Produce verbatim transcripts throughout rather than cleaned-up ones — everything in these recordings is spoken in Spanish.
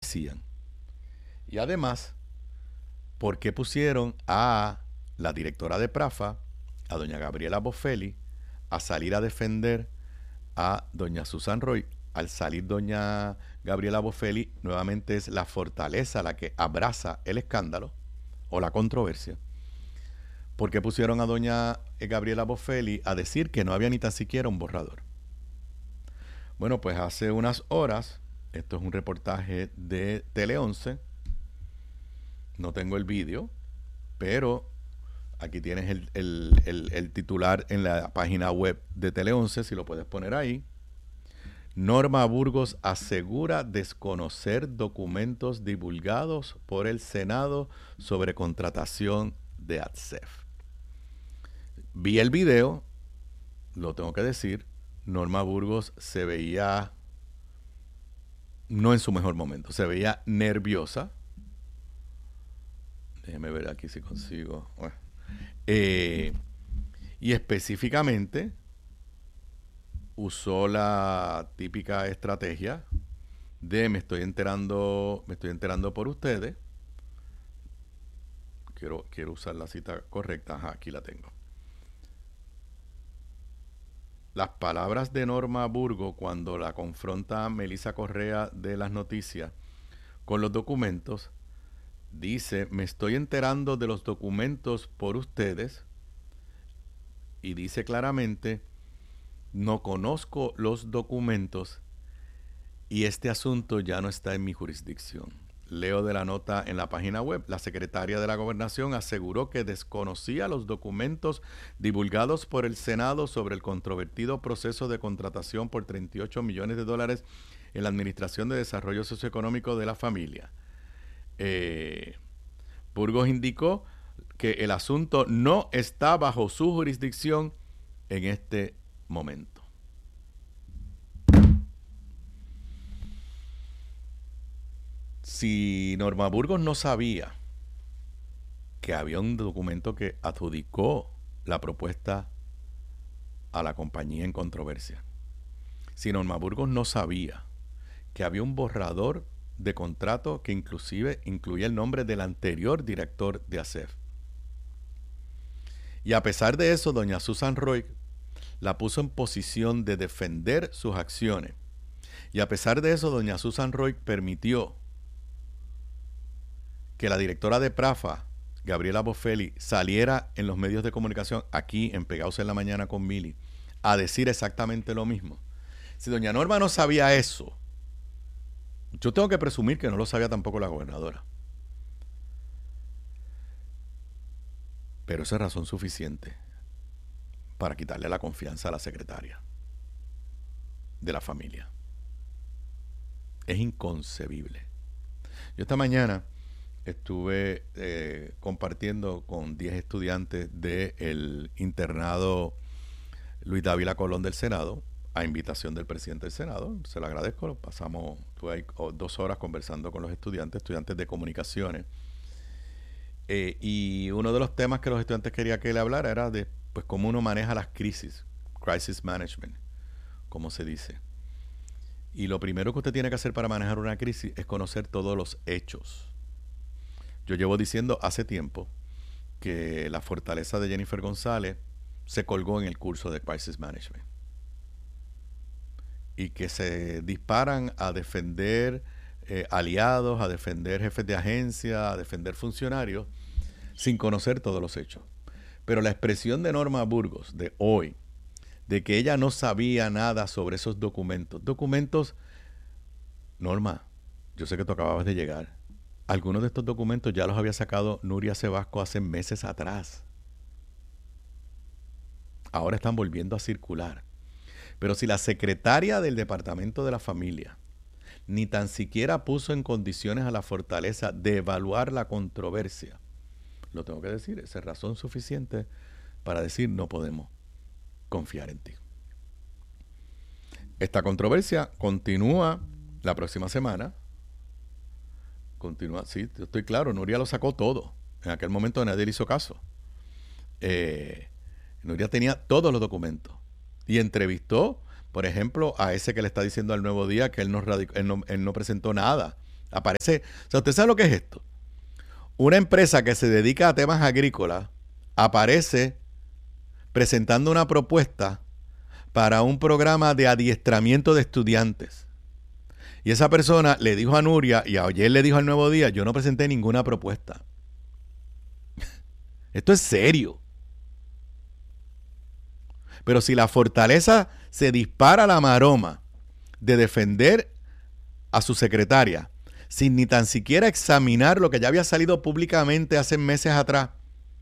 decían. Y además, ¿por qué pusieron a la directora de Prafa, a doña Gabriela Bofelli, a salir a defender a doña Susan Roig? Al salir doña Gabriela Bofelli, nuevamente es la fortaleza la que abraza el escándalo o la controversia. ¿Por qué pusieron a doña Gabriela Bofelli a decir que no había ni tan siquiera un borrador? Bueno, pues hace unas horas, esto es un reportaje de Tele once, no tengo el vídeo, pero aquí tienes el, el, el, el titular en la página web de Tele once, si lo puedes poner ahí. Norma Burgos asegura desconocer documentos divulgados por el Senado sobre contratación de ATSEF. Vi el video, lo tengo que decir, Norma Burgos se veía no en su mejor momento, se veía nerviosa. Déjeme ver aquí si consigo. Bueno. Eh, y específicamente usó la típica estrategia de me estoy enterando, me estoy enterando por ustedes. Quiero, quiero usar la cita correcta. Ajá, aquí la tengo. Las palabras de Norma Burgos cuando la confronta a Melissa Correa de Las Noticias con los documentos, dice, me estoy enterando de los documentos por ustedes, y dice claramente, no conozco los documentos y este asunto ya no está en mi jurisdicción. Leo de la nota en la página web. La secretaria de la Gobernación aseguró que desconocía los documentos divulgados por el Senado sobre el controvertido proceso de contratación por treinta y ocho millones de dólares en la Administración de Desarrollo Socioeconómico de la Familia. Eh, Burgos indicó que el asunto no está bajo su jurisdicción en este momento. Si Norma Burgos no sabía que había un documento que adjudicó la propuesta a la compañía en controversia, si Norma Burgos no sabía que había un borrador de contrato que inclusive incluía el nombre del anterior director de ATSEF, y a pesar de eso doña Susan Roig la puso en posición de defender sus acciones, y a pesar de eso doña Susan Roig permitió que la directora de Prafa, Gabriela Bofelli, saliera en los medios de comunicación aquí en Pegados en la Mañana con Mili a decir exactamente lo mismo. Si doña Norma no sabía eso, yo tengo que presumir que no lo sabía tampoco la gobernadora. Pero esa es razón suficiente para quitarle la confianza a la secretaria de la familia. Es inconcebible. Yo esta mañana estuve eh, compartiendo con diez estudiantes del internado Luis Dávila Colón del Senado, a invitación del presidente del Senado. Se lo agradezco. Pasamos estuve ahí dos horas conversando con los estudiantes, estudiantes de comunicaciones. Eh, y uno de los temas que los estudiantes querían que le hablara era de pues, cómo uno maneja las crisis, crisis management, como se dice. Y lo primero que usted tiene que hacer para manejar una crisis es conocer todos los hechos. Yo llevo diciendo hace tiempo que la fortaleza de Jennifer González se colgó en el curso de Crisis Management y que se disparan a defender eh, aliados, a defender jefes de agencia, a defender funcionarios sin conocer todos los hechos. Pero la expresión de Norma Burgos de hoy, de que ella no sabía nada sobre esos documentos, documentos, Norma, yo sé que tú acababas de llegar. Algunos de estos documentos ya los había sacado Nuria Sebasco hace meses atrás. Ahora están volviendo a circular. Pero si la secretaria del Departamento de la Familia ni tan siquiera puso en condiciones a la fortaleza de evaluar la controversia, lo tengo que decir, esa es razón suficiente para decir no podemos confiar en ti. Esta controversia continúa la próxima semana. Continúa, sí, estoy claro, Nuria lo sacó todo. En aquel momento nadie le hizo caso. Eh, Nuria tenía todos los documentos y entrevistó, por ejemplo, a ese que le está diciendo al Nuevo Día que él no, radicó, él no, él no presentó nada Aparece, o sea, ¿usted sabe lo que es esto? Una empresa que se dedica a temas agrícolas aparece presentando una propuesta para un programa de adiestramiento de estudiantes. Y esa persona le dijo a Nuria y ayer le dijo al Nuevo Día, yo no presenté ninguna propuesta. Esto es serio. Pero si la fortaleza se dispara a la maroma de defender a su secretaria sin ni tan siquiera examinar lo que ya había salido públicamente hace meses atrás,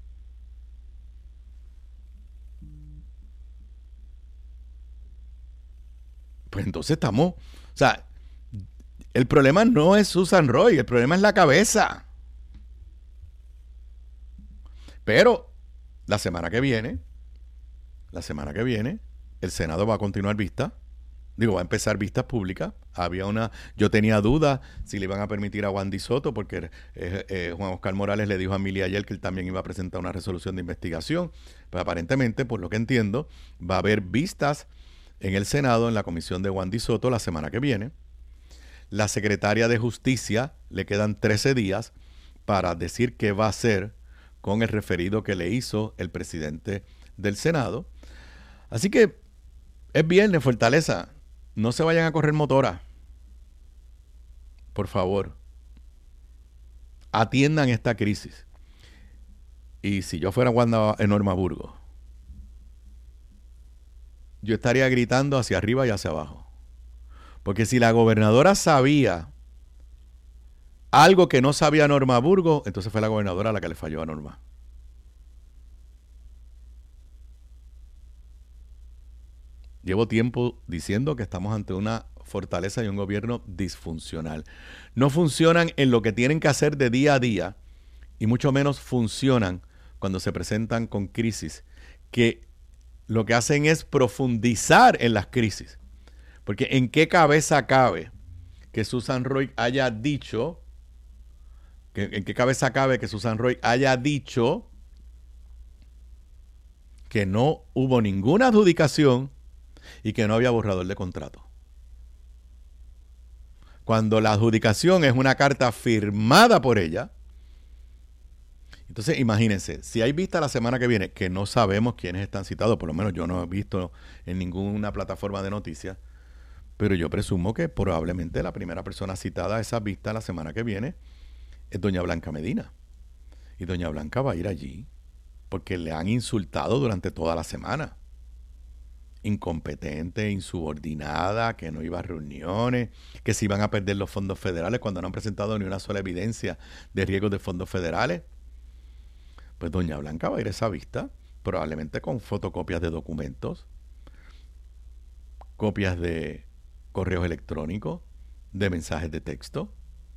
pues entonces estamos, o sea, el problema no es Susan Roy, el problema es la cabeza. Pero la semana que viene, la semana que viene, el Senado va a continuar vista. Digo, va a empezar vistas públicas. Había una, yo tenía dudas si le iban a permitir a Wandy Soto, porque eh, eh, Juan Oscar Morales le dijo a Mili ayer que él también iba a presentar una resolución de investigación. Pues aparentemente, por lo que entiendo, va a haber vistas en el Senado, en la comisión de Wandy Soto, la semana que viene. La secretaria de Justicia le quedan trece días para decir qué va a hacer con el referido que le hizo el presidente del Senado. Así que es viernes, Fortaleza. No se vayan a correr motora. Por favor. Atiendan esta crisis. Y si yo fuera Wanda en Norma Burgos, yo estaría gritando hacia arriba y hacia abajo. Porque si la gobernadora sabía algo que no sabía Norma Burgos, entonces fue la gobernadora la que le falló a Norma. Llevo tiempo diciendo que estamos ante una fortaleza y un gobierno disfuncional. No funcionan en lo que tienen que hacer de día a día y mucho menos funcionan cuando se presentan con crisis que lo que hacen es profundizar en las crisis. Porque ¿en qué cabeza cabe que Susan Roy haya dicho, que, en qué cabeza cabe que Susan Roy haya dicho que no hubo ninguna adjudicación y que no había borrador de contrato? Cuando la adjudicación es una carta firmada por ella. Entonces, imagínense, si hay vista la semana que viene, que no sabemos quiénes están citados, por lo menos yo no he visto en ninguna plataforma de noticias, pero yo presumo que probablemente la primera persona citada a esa vista la semana que viene es doña Blanca Medina. Y doña Blanca va a ir allí porque le han insultado durante toda la semana. Incompetente, insubordinada, que no iba a reuniones, que se iban a perder los fondos federales cuando no han presentado ni una sola evidencia de riesgos de fondos federales. Pues doña Blanca va a ir a esa vista, probablemente con fotocopias de documentos, copias de correos electrónicos, de mensajes de texto.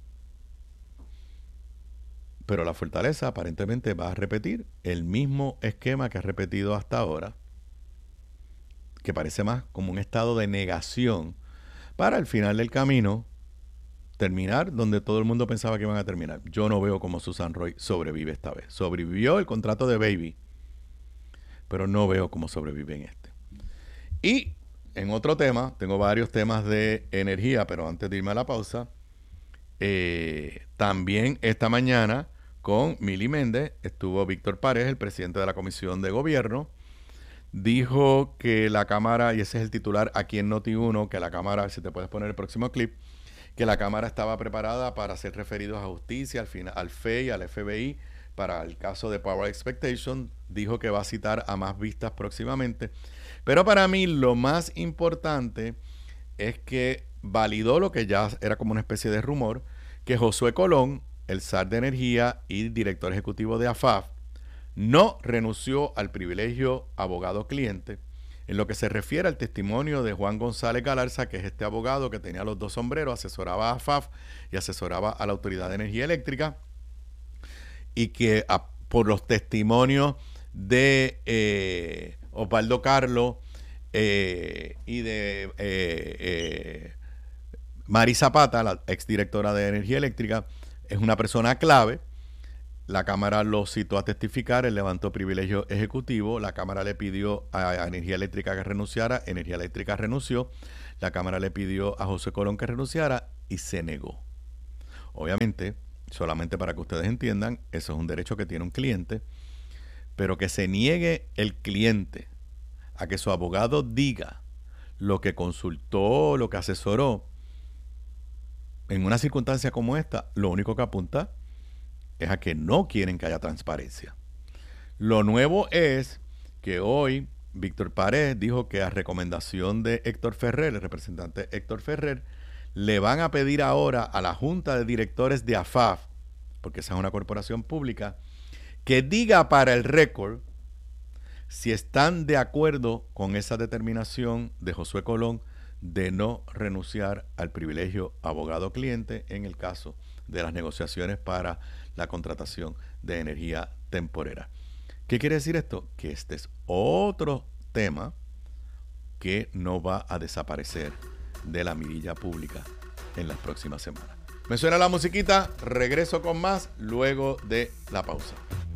Pero la fortaleza aparentemente va a repetir el mismo esquema que ha repetido hasta ahora, que parece más como un estado de negación para al final del camino terminar donde todo el mundo pensaba que iban a terminar. Yo no veo cómo Susan Roy sobrevive esta vez. Sobrevivió el contrato de Baby, pero no veo cómo sobrevive en este. Y en otro tema, tengo varios temas de energía, pero antes de irme a la pausa, eh, también esta mañana con Mili Méndez estuvo Víctor Párez, el presidente de la Comisión de Gobierno. Dijo que la Cámara, y ese es el titular aquí en Noti uno, que la Cámara, si te puedes poner el próximo clip, que la Cámara estaba preparada para ser referidos a justicia, al, final, al F E I, al F B I, para el caso de Power Expectation. Dijo que va a citar a más vistas próximamente. Pero para mí lo más importante es que validó lo que ya era como una especie de rumor, que Josué Colón, el zar de energía y director ejecutivo de A F A F, no renunció al privilegio abogado-cliente en lo que se refiere al testimonio de Juan González Galarza, que es este abogado que tenía los dos sombreros, asesoraba a A F A F y asesoraba a la Autoridad de Energía Eléctrica, y que a, por los testimonios de eh, Osvaldo Carlos eh, y de eh, eh, Mari Zapata, la exdirectora de Energía Eléctrica, es una persona clave. La Cámara lo citó a testificar, él levantó privilegio ejecutivo, la Cámara le pidió a Energía Eléctrica que renunciara, Energía Eléctrica renunció, la Cámara le pidió a José Colón que renunciara y se negó. Obviamente, solamente para que ustedes entiendan, eso es un derecho que tiene un cliente, pero que se niegue el cliente a que su abogado diga lo que consultó, lo que asesoró, en una circunstancia como esta, lo único que apunta es a que no quieren que haya transparencia. Lo nuevo es que hoy Víctor Pared dijo que a recomendación de Héctor Ferrer, el representante Héctor Ferrer, le van a pedir ahora a la Junta de Directores de A F A F, porque esa es una corporación pública, que diga para el récord si están de acuerdo con esa determinación de Josué Colón de no renunciar al privilegio abogado-cliente en el caso de las negociaciones para la contratación de energía temporera. ¿Qué quiere decir esto? Que este es otro tema que no va a desaparecer de la mirilla pública en las próximas semanas. Me suena la musiquita, regreso con más luego de la pausa.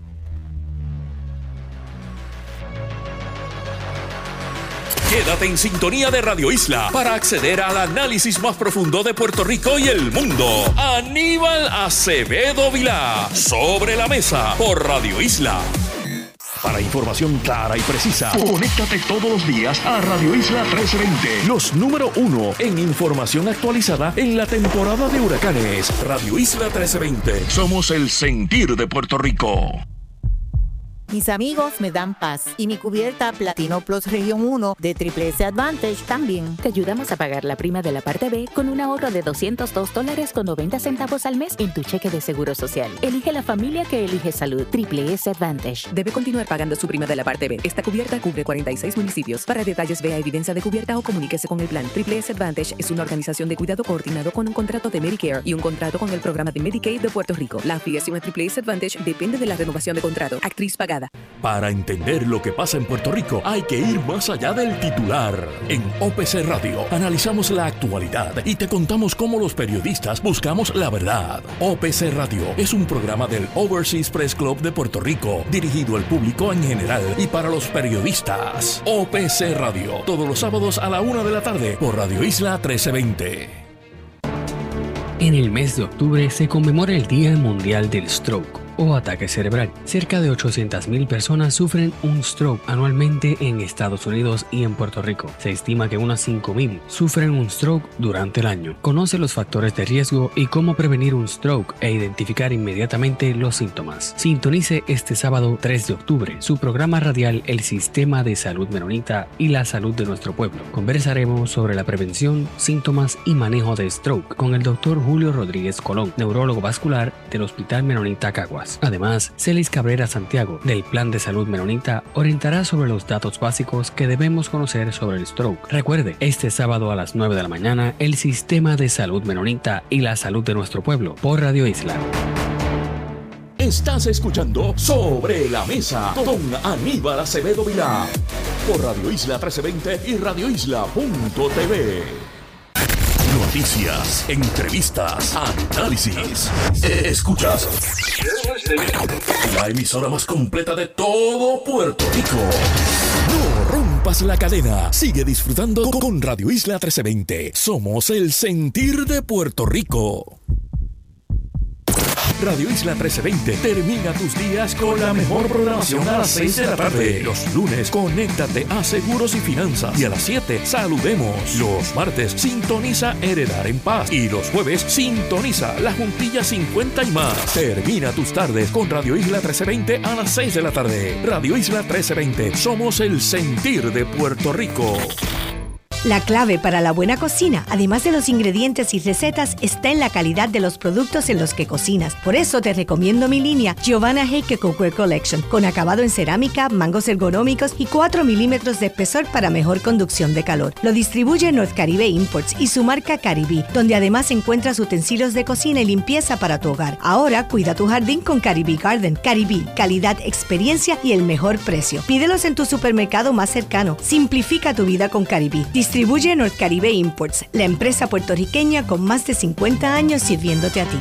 Quédate en sintonía de Radio Isla para acceder al análisis más profundo de Puerto Rico y el mundo. Aníbal Acevedo Vilá, Sobre la Mesa, por Radio Isla. Para información clara y precisa, conéctate todos los días a Radio Isla trece veinte. Los número uno en información actualizada en la temporada de huracanes. Radio Isla trece veinte. Somos el sentir de Puerto Rico. Mis amigos me dan paz y mi cubierta Platino Plus Región uno de Triple S Advantage también. Te ayudamos a pagar la prima de la parte B con un ahorro de doscientos dos dólares con noventa centavos al mes en tu cheque de Seguro Social. Elige la familia que elige salud. Triple S Advantage. Debe continuar pagando su prima de la parte B. Esta cubierta cubre cuarenta y seis municipios. Para detalles, vea evidencia de cubierta o comuníquese con el plan. Triple S Advantage es una organización de cuidado coordinado con un contrato de Medicare y un contrato con el programa de Medicaid de Puerto Rico. La afiliación a Triple S Advantage depende de la renovación de contrato. Actriz pagada. Para entender lo que pasa en Puerto Rico, hay que ir más allá del titular. En O P C Radio analizamos la actualidad y te contamos cómo los periodistas buscamos la verdad. O P C Radio es un programa del Overseas Press Club de Puerto Rico, dirigido al público en general y para los periodistas. O P C Radio, todos los sábados a la una de la tarde por Radio Isla trece veinte. En el mes de octubre se conmemora el Día Mundial del Stroke o ataque cerebral. Cerca de ochocientas mil personas sufren un stroke anualmente en Estados Unidos y en Puerto Rico. Se estima que unas cinco mil sufren un stroke durante el año. Conoce los factores de riesgo y cómo prevenir un stroke e identificar inmediatamente los síntomas. Sintonice este sábado tres de octubre su programa radial El Sistema de Salud Menonita y la Salud de Nuestro Pueblo. Conversaremos sobre la prevención, síntomas y manejo de stroke con el doctor Julio Rodríguez Colón, neurólogo vascular del Hospital Menonita Caguas. Además, Celis Cabrera Santiago, del Plan de Salud Menonita, orientará sobre los datos básicos que debemos conocer sobre el stroke. Recuerde, este sábado a las nueve de la mañana, el Sistema de Salud Menonita y la Salud de Nuestro Pueblo, por Radio Isla. Estás escuchando Sobre la Mesa con Aníbal Acevedo Vilá, por Radio Isla trece veinte y Radio Isla punto t v. Noticias, entrevistas, análisis. Escuchas la emisora más completa de todo Puerto Rico. No rompas la cadena. Sigue disfrutando con Radio Isla trece veinte. Somos el sentir de Puerto Rico. Radio Isla trece veinte termina tus días con la mejor programación a las seis de la tarde. Los lunes, conéctate a Seguros y Finanzas. Y a las siete, saludemos. Los martes, sintoniza Heredar en Paz. Y los jueves, sintoniza La Juntilla cincuenta y más. Termina tus tardes con Radio Isla trece veinte a las seis de la tarde. Radio Isla trece veinte, somos el sentir de Puerto Rico. La clave para la buena cocina, además de los ingredientes y recetas, está en la calidad de los productos en los que cocinas. Por eso te recomiendo mi línea Giovanna Heike Cookware Collection, con acabado en cerámica, mangos ergonómicos y cuatro milímetros de espesor para mejor conducción de calor. Lo distribuye North Caribe Imports y su marca Caribí, donde además encuentras utensilios de cocina y limpieza para tu hogar. Ahora cuida tu jardín con Caribí Garden. Caribí, calidad, experiencia y el mejor precio. Pídelos en tu supermercado más cercano. Simplifica tu vida con Caribí. Distribuye North Caribe Imports, la empresa puertorriqueña con más de cincuenta años sirviéndote a ti.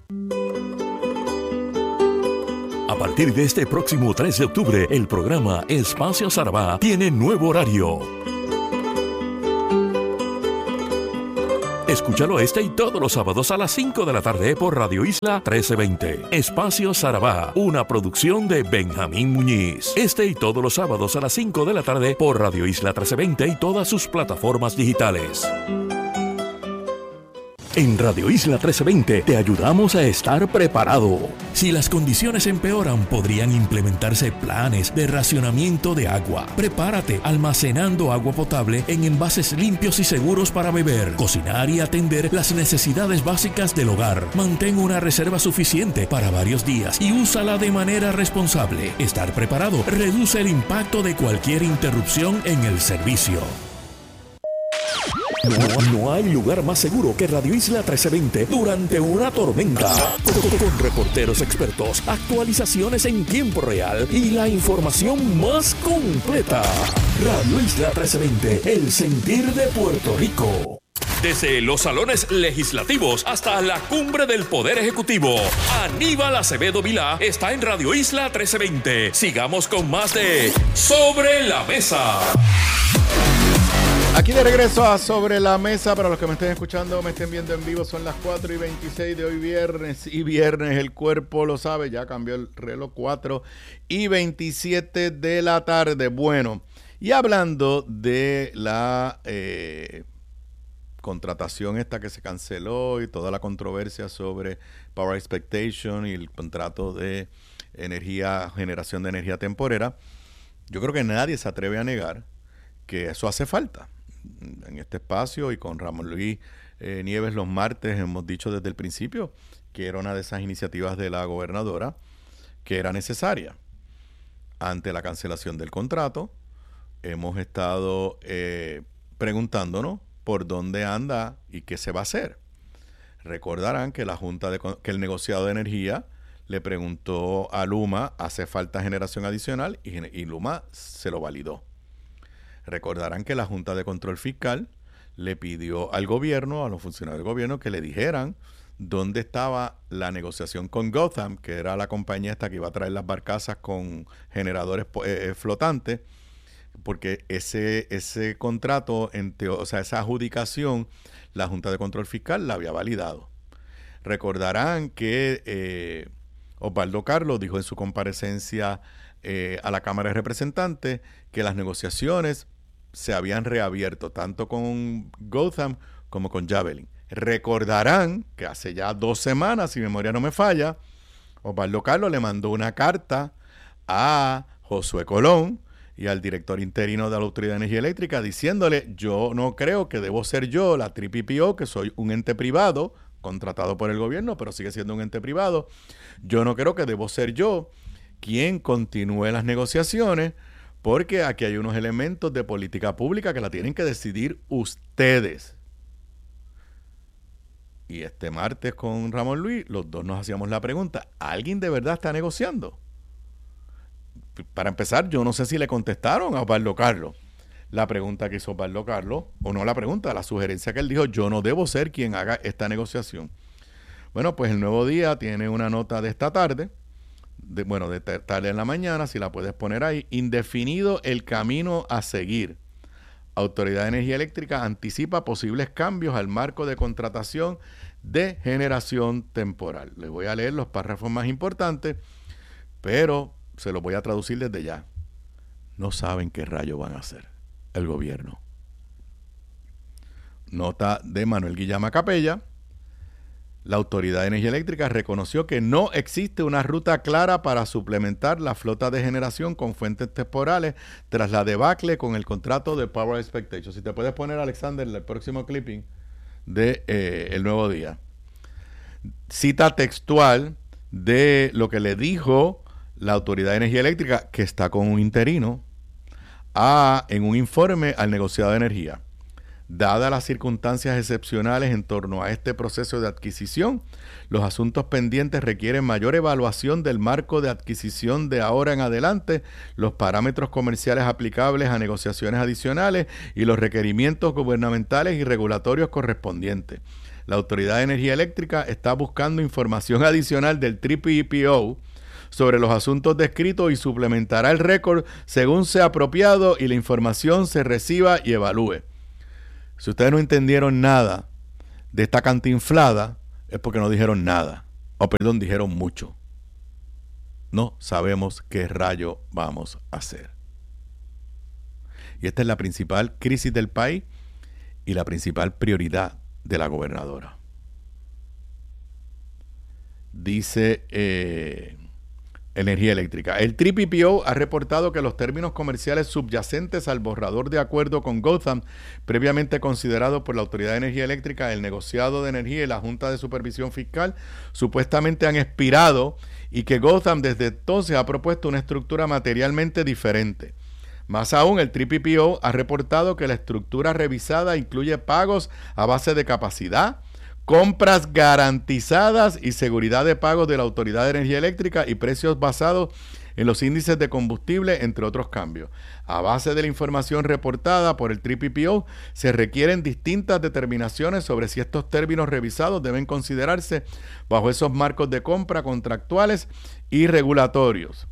A partir de este próximo tres de octubre, el programa Espacio Sarabá tiene nuevo horario. Escúchalo este y todos los sábados a las cinco de la tarde por Radio Isla trece veinte. Espacio Sarabá, una producción de Benjamín Muñiz. Este y todos los sábados a las cinco de la tarde por Radio Isla trece veinte y todas sus plataformas digitales. En Radio Isla trece veinte te ayudamos a estar preparado. Si las condiciones empeoran, podrían implementarse planes de racionamiento de agua. Prepárate almacenando agua potable en envases limpios y seguros para beber, cocinar y atender las necesidades básicas del hogar. Mantén una reserva suficiente para varios días y úsala de manera responsable. Estar preparado reduce el impacto de cualquier interrupción en el servicio. No, no hay lugar más seguro que Radio Isla trece veinte durante una tormenta. Con, con reporteros expertos, actualizaciones en tiempo real y la información más completa. Radio Isla trece veinte, el sentir de Puerto Rico. Desde los salones legislativos hasta la cumbre del Poder Ejecutivo, Aníbal Acevedo Vilá está en Radio Isla trece veinte. Sigamos con más de Sobre la Mesa. Aquí de regreso a Sobre la Mesa. Para los que me estén escuchando, me estén viendo en vivo, son las cuatro y veintiséis de hoy viernes. Y viernes, el cuerpo lo sabe, ya cambió el reloj, cuatro y veintisiete de la tarde. Bueno, y hablando de la eh, contratación esta que se canceló y toda la controversia sobre Power Expectation y el contrato de energía, generación de energía temporera, yo creo que nadie se atreve a negar que eso hace falta. En este espacio y con Ramón Luis eh, Nieves los martes hemos dicho desde el principio que era una de esas iniciativas de la gobernadora que era necesaria. Ante la cancelación del contrato, hemos estado eh, preguntándonos por dónde anda y qué se va a hacer. Recordarán que la Junta de, que el negociado de energía le preguntó a Luma, ¿hace falta generación adicional? Y, y Luma se lo validó. Recordarán que la Junta de Control Fiscal le pidió al gobierno, a los funcionarios del gobierno, que le dijeran dónde estaba la negociación con Gotham, que era la compañía esta que iba a traer las barcazas con generadores eh, flotantes, porque ese, ese contrato, en teo, o sea, esa adjudicación, la Junta de Control Fiscal la había validado. Recordarán que eh, Osvaldo Carlos dijo en su comparecencia eh, a la Cámara de Representantes que las negociaciones se habían reabierto tanto con Gotham como con Javelin. Recordarán que hace ya dos semanas, si mi memoria no me falla, Osvaldo Carlos le mandó una carta a Josué Colón y al director interino de la Autoridad de Energía Eléctrica diciéndole: yo no creo que debo ser yo, la T P P O, que soy un ente privado contratado por el gobierno, pero sigue siendo un ente privado. Yo no creo que debo ser yo quien continúe las negociaciones, porque aquí hay unos elementos de política pública que la tienen que decidir ustedes. Y este martes con Ramón Luis, los dos nos hacíamos la pregunta: ¿alguien de verdad está negociando? Para empezar, yo no sé si le contestaron a Osvaldo Carlos la pregunta que hizo Osvaldo Carlos, o no la pregunta, la sugerencia que él dijo: yo no debo ser quien haga esta negociación. Bueno, pues el Nuevo Día tiene una nota de esta tarde, de, bueno, de tarde en la mañana, si la puedes poner ahí: indefinido el camino a seguir. Autoridad de Energía Eléctrica anticipa posibles cambios al marco de contratación de generación temporal. Les voy a leer los párrafos más importantes, pero se los voy a traducir desde ya. No saben qué rayo van a hacer el gobierno. Nota de Manuel Guillama Capella. La Autoridad de Energía Eléctrica reconoció que no existe una ruta clara para suplementar la flota de generación con fuentes temporales tras la debacle con el contrato de Power Expectation. Si te puedes poner, Alexander, el próximo clipping de eh, El Nuevo Día. Cita textual de lo que le dijo la Autoridad de Energía Eléctrica, que está con un interino, a, en un informe al negociado de energía. Dadas las circunstancias excepcionales en torno a este proceso de adquisición, los asuntos pendientes requieren mayor evaluación del marco de adquisición de ahora en adelante, los parámetros comerciales aplicables a negociaciones adicionales y los requerimientos gubernamentales y regulatorios correspondientes. La Autoridad de Energía Eléctrica está buscando información adicional del T P P O sobre los asuntos descritos y suplementará el récord según sea apropiado y la información se reciba y evalúe. Si ustedes no entendieron nada de esta cantinflada es porque no dijeron nada. O perdón, dijeron mucho. No sabemos qué rayo vamos a hacer. Y esta es la principal crisis del país y la principal prioridad de la gobernadora. Dice eh, Energía Eléctrica. El T P P O ha reportado que los términos comerciales subyacentes al borrador de acuerdo con Gotham, previamente considerado por la Autoridad de Energía Eléctrica, el negociado de energía y la Junta de Supervisión Fiscal, supuestamente han expirado y que Gotham desde entonces ha propuesto una estructura materialmente diferente. Más aún, el T P P O ha reportado que la estructura revisada incluye pagos a base de capacidad, compras garantizadas y seguridad de pagos de la Autoridad de Energía Eléctrica y precios basados en los índices de combustible, entre otros cambios. A base de la información reportada por el T P P O, se requieren distintas determinaciones sobre si estos términos revisados deben considerarse bajo esos marcos de compra contractuales y regulatorios.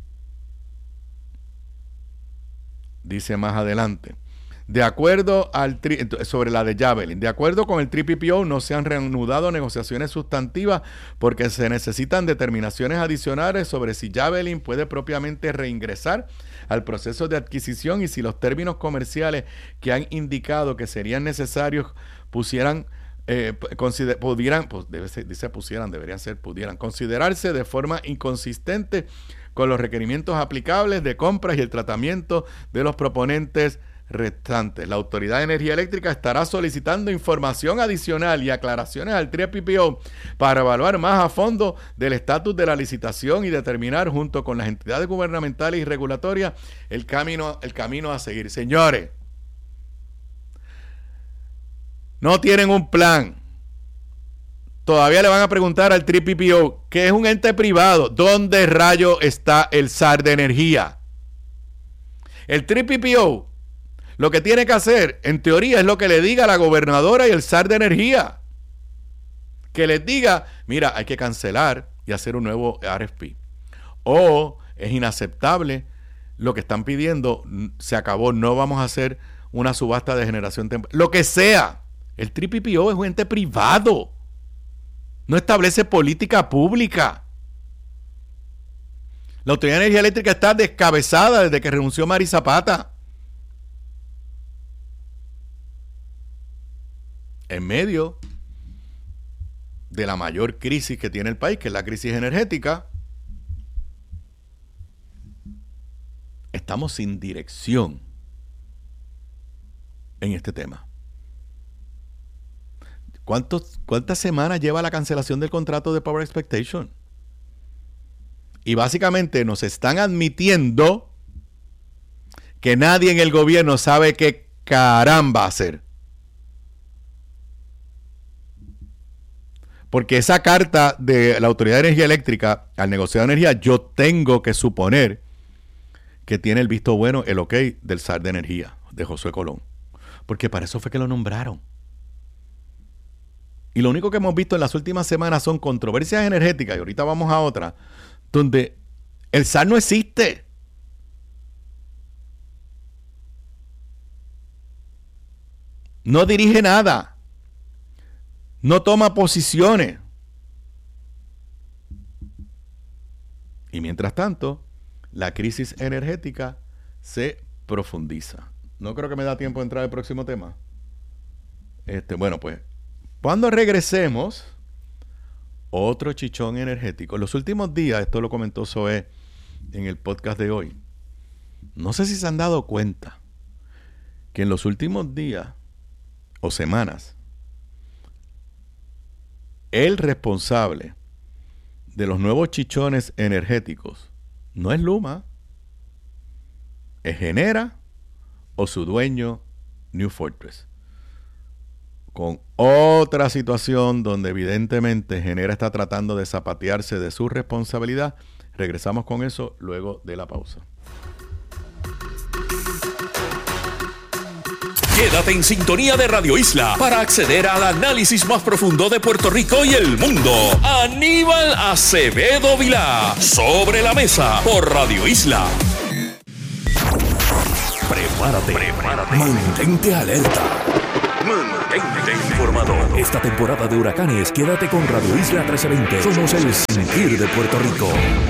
Dice más adelante. De acuerdo al tri- sobre la de Javelin, de acuerdo con el T P P O, no se han reanudado negociaciones sustantivas porque se necesitan determinaciones adicionales sobre si Javelin puede propiamente reingresar al proceso de adquisición y si los términos comerciales que han indicado que serían necesarios pusieran eh, consider- pudieran, pues debe ser, dice pusieran, deberían ser pudieran considerarse de forma inconsistente con los requerimientos aplicables de compras y el tratamiento de los proponentes restantes. La Autoridad de Energía Eléctrica estará solicitando información adicional y aclaraciones al T P P O para evaluar más a fondo del estatus de la licitación y determinar junto con las entidades gubernamentales y regulatorias el camino, el camino a seguir. Señores, no tienen un plan. Todavía le van a preguntar al T P P O, que es un ente privado, ¿dónde rayo está el S A R de energía? El T P P O lo que tiene que hacer, en teoría, es lo que le diga la gobernadora y el S A R de energía. Que les diga, mira, hay que cancelar y hacer un nuevo R F P. O es inaceptable lo que están pidiendo, se acabó, no vamos a hacer una subasta de generación temporal. Lo que sea, el T P P O es un ente privado. No establece política pública. La Autoridad de Energía Eléctrica está descabezada desde que renunció Mari Zapata. En medio de la mayor crisis que tiene el país, que es la crisis energética, estamos sin dirección en este tema. ¿Cuántos, ¿Cuántas semanas lleva la cancelación del contrato de Power Expectation? Y básicamente nos están admitiendo que nadie en el gobierno sabe qué caramba hacer. Porque esa carta de la Autoridad de Energía Eléctrica al negociado de energía, yo tengo que suponer que tiene el visto bueno, el ok del S A R de energía, de Josué Colón. Porque para eso fue que lo nombraron. Y lo único que hemos visto en las últimas semanas son controversias energéticas, y ahorita vamos a otra, donde el S A R no existe. No dirige nada. No toma posiciones. Y mientras tanto, la crisis energética se profundiza. No creo que me da tiempo de entrar al próximo tema. Este, bueno, pues, cuando regresemos, otro chichón energético. En los últimos días, esto lo comentó Zoé en el podcast de hoy. No sé si se han dado cuenta que en los últimos días o semanas, el responsable de los nuevos chichones energéticos no es Luma, es Genera o su dueño New Fortress. Con otra situación donde evidentemente Genera está tratando de zapatearse de su responsabilidad. Regresamos con eso luego de la pausa. Quédate en sintonía de Radio Isla para acceder al análisis más profundo de Puerto Rico y el mundo. Aníbal Acevedo Vilá, Sobre la Mesa, por Radio Isla. Prepárate, prepárate. Mantente alerta. Mantente Mantente informado. Esta temporada de huracanes, quédate con Radio Isla trece veinte. Somos el sentir de Puerto Rico.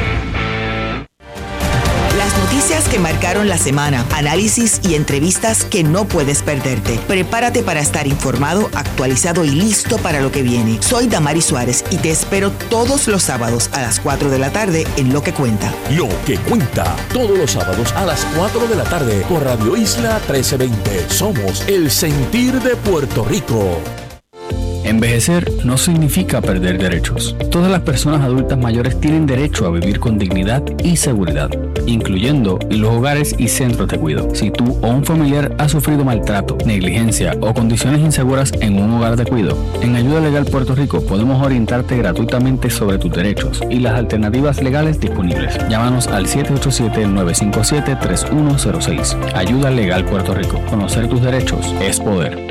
Las noticias que marcaron la semana, análisis y entrevistas que no puedes perderte. Prepárate para estar informado, actualizado y listo para lo que viene. Soy Damari Suárez y te espero todos los sábados a las cuatro de la tarde en Lo que Cuenta. Lo que Cuenta, todos los sábados a las cuatro de la tarde por Radio Isla trece veinte. Somos el sentir de Puerto Rico. Envejecer no significa perder derechos. Todas las personas adultas mayores tienen derecho a vivir con dignidad y seguridad, incluyendo los hogares y centros de cuidado. Si tú o un familiar ha sufrido maltrato, negligencia o condiciones inseguras en un hogar de cuidado, en Ayuda Legal Puerto Rico podemos orientarte gratuitamente sobre tus derechos y las alternativas legales disponibles. Llámanos al siete ocho siete, nueve cinco siete, tres uno cero seis. Ayuda Legal Puerto Rico. Conocer tus derechos es poder.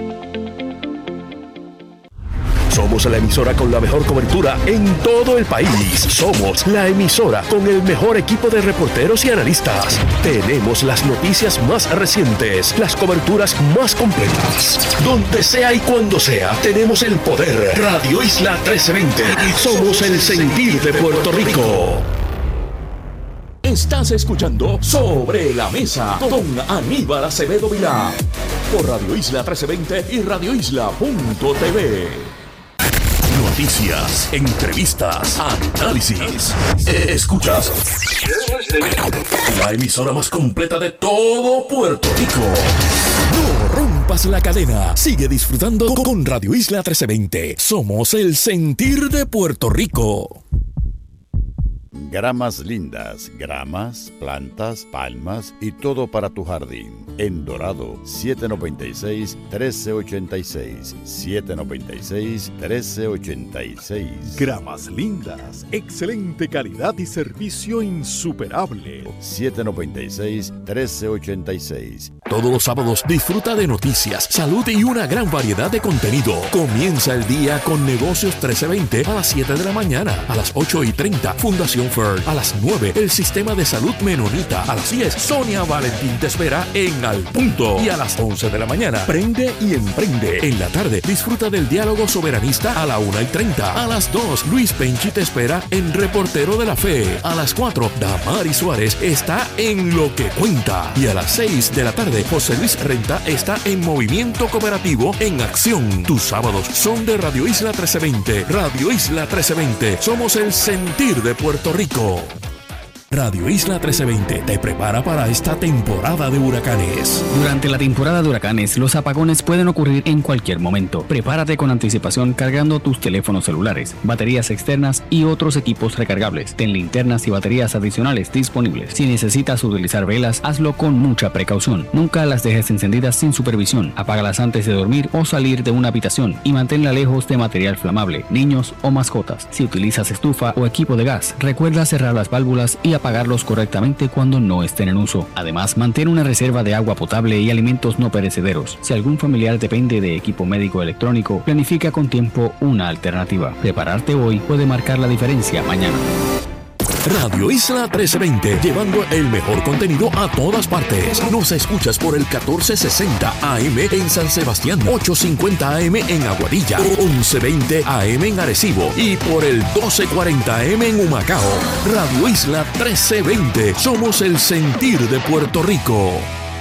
Somos la emisora con la mejor cobertura en todo el país. Somos la emisora con el mejor equipo de reporteros y analistas. Tenemos las noticias más recientes, las coberturas más completas. Donde sea y cuando sea, tenemos el poder. Radio Isla trece veinte. Somos el sentir de Puerto Rico. Estás escuchando Sobre la Mesa con Aníbal Acevedo Vilá por Radio Isla trece veinte y radio isla punto t v. Noticias, entrevistas, análisis. Escuchas la emisora más completa de todo Puerto Rico. No rompas la cadena. Sigue disfrutando con Radio Isla trece veinte. Somos el sentir de Puerto Rico. Gramas lindas, gramas, plantas, palmas y todo para tu jardín. En Dorado, siete noventa y seis, trece ochenta y seis. siete noventa y seis, trece ochenta y seis. Gramas lindas, excelente calidad y servicio insuperable. siete noventa y seis, trece ochenta y seis. Todos los sábados disfruta de noticias, salud y una gran variedad de contenido. Comienza el día con Negocios trece veinte a las siete de la mañana. A las ocho y treinta, Fundación Ferd. A las nueve, el Sistema de Salud Menonita. A las diez, Sonia Valentín te espera en Al Punto. Y a las once de la mañana, Prende y Emprende. En la tarde, disfruta del diálogo soberanista a la una y treinta. A las dos, Luis Penchi te espera en Reportero de la Fe. A las cuatro, Damari Suárez está en Lo que Cuenta. Y a las seis de la tarde, José Luis Renta está en Movimiento Cooperativo en Acción. Tus sábados son de Radio Isla trece veinte. Radio Isla trece veinte. Somos el sentir de Puerto Rico. Radio Isla trece veinte te prepara para esta temporada de huracanes. Durante la temporada de huracanes, los apagones pueden ocurrir en cualquier momento. Prepárate con anticipación cargando tus teléfonos celulares, baterías externas y otros equipos recargables. Ten linternas y baterías adicionales disponibles. Si necesitas utilizar velas, hazlo con mucha precaución. Nunca las dejes encendidas sin supervisión. Apágalas antes de dormir o salir de una habitación y manténla lejos de material flamable, niños o mascotas. Si utilizas estufa o equipo de gas, recuerda cerrar las válvulas y apagarlos correctamente cuando no estén en uso. Además, mantén una reserva de agua potable y alimentos no perecederos. Si algún familiar depende de equipo médico electrónico, planifica con tiempo una alternativa. Prepararte hoy puede marcar la diferencia mañana. Radio Isla trece veinte, llevando el mejor contenido a todas partes. Nos escuchas por el catorce sesenta A M en San Sebastián, ochocientos cincuenta A M en Aguadilla, once veinte A M en Arecibo y por el doce cuarenta A M en Humacao. Radio Isla trece veinte, somos el sentir de Puerto Rico.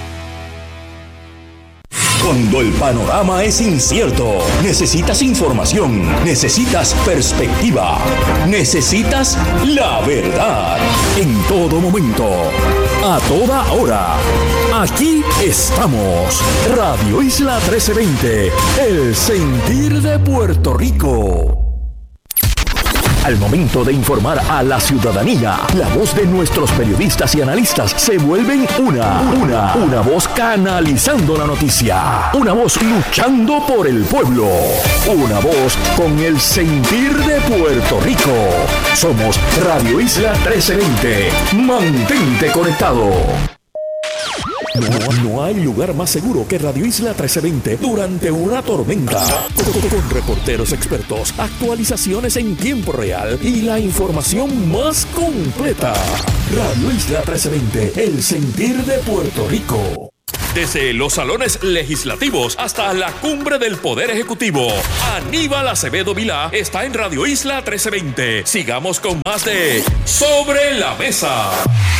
Cuando el panorama es incierto, necesitas información, necesitas perspectiva, necesitas la verdad. En todo momento, a toda hora, aquí estamos. Radio Isla trece veinte, el sentir de Puerto Rico. Al momento de informar a la ciudadanía, la voz de nuestros periodistas y analistas se vuelven una, una, una voz canalizando la noticia, una voz luchando por el pueblo, una voz con el sentir de Puerto Rico. Somos Radio Isla trece veinte. Mantente conectado. No, no hay lugar más seguro que Radio Isla trece veinte durante una tormenta. Con, con reporteros expertos, actualizaciones en tiempo real y la información más completa. Radio Isla trece veinte, el sentir de Puerto Rico. Desde los salones legislativos hasta la cumbre del Poder Ejecutivo, Aníbal Acevedo Vilá está en Radio Isla trece veinte. Sigamos con más de Sobre la Mesa.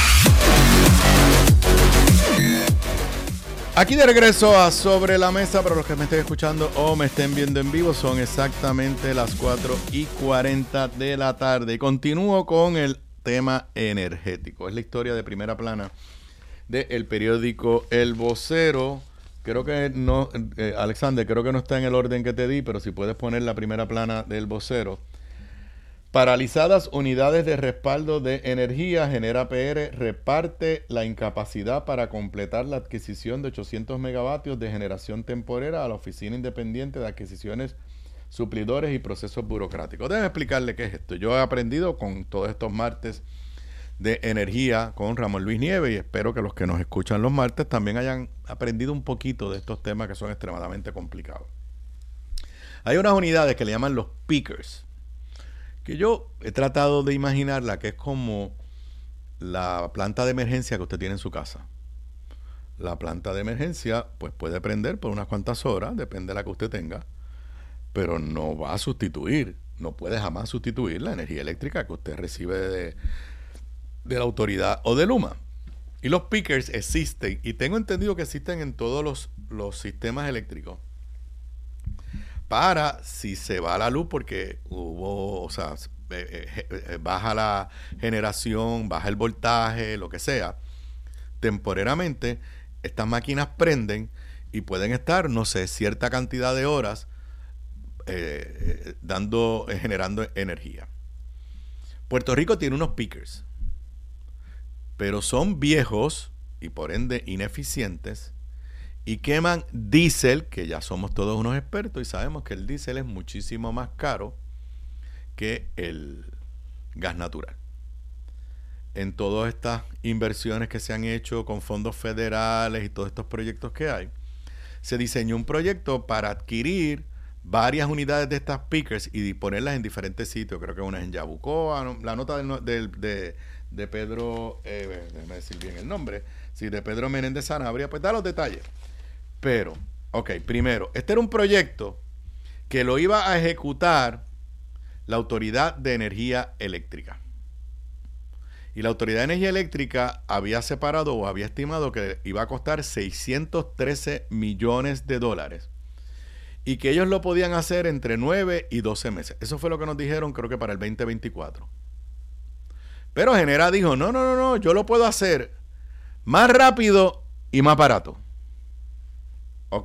Aquí de regreso a Sobre la Mesa. Para los que me estén escuchando o me estén viendo en vivo, son exactamente las cuatro y cuarenta de la tarde. Y continúo con el tema energético. Es la historia de primera plana del periódico El Vocero. Creo que no, eh, Alexander, creo que no está en el orden que te di, pero si puedes poner la primera plana del Vocero. Paralizadas unidades de respaldo de energía, genera P R, reparte la incapacidad para completar la adquisición de ochocientos megavatios de generación temporera a la Oficina Independiente de Adquisiciones, Suplidores y Procesos Burocráticos. Déjame explicarle qué es esto. Yo he aprendido con todos estos martes de energía con Ramón Luis Nieves y espero que los que nos escuchan los martes también hayan aprendido un poquito de estos temas que son extremadamente complicados. Hay unas unidades que le llaman los peakers, que yo he tratado de imaginarla que es como la planta de emergencia que usted tiene en su casa. La planta de emergencia pues puede prender por unas cuantas horas, depende de la que usted tenga, pero no va a sustituir, no puede jamás sustituir la energía eléctrica que usted recibe de, de la autoridad o de Luma. Y los peakers existen, y tengo entendido que existen en todos los, los sistemas eléctricos, para si se va la luz porque hubo, o sea, eh, eh, baja la generación, baja el voltaje, lo que sea, temporariamente estas máquinas prenden y pueden estar, no sé, cierta cantidad de horas eh, eh, dando, eh, generando energía. Puerto Rico tiene unos peakers, pero son viejos y por ende ineficientes, y queman diésel, que ya somos todos unos expertos y sabemos que el diésel es muchísimo más caro que el gas natural. En todas estas inversiones que se han hecho con fondos federales y todos estos proyectos que hay, se diseñó un proyecto para adquirir varias unidades de estas peakers y ponerlas en diferentes sitios. Creo que una es en Yabucoa, la nota del, del, de, de Pedro, eh, déjame decir bien el nombre, sí, de Pedro Menéndez Sanabria, pues da los detalles. Pero, ok, primero, este era un proyecto que lo iba a ejecutar la Autoridad de Energía Eléctrica. Y la Autoridad de Energía Eléctrica había separado o había estimado que iba a costar seiscientos trece millones de dólares. Y que ellos lo podían hacer entre nueve y doce meses. Eso fue lo que nos dijeron, creo que para el veinte veinticuatro. Pero Genera dijo, no, no, no, no, yo lo puedo hacer más rápido y más barato. Ok.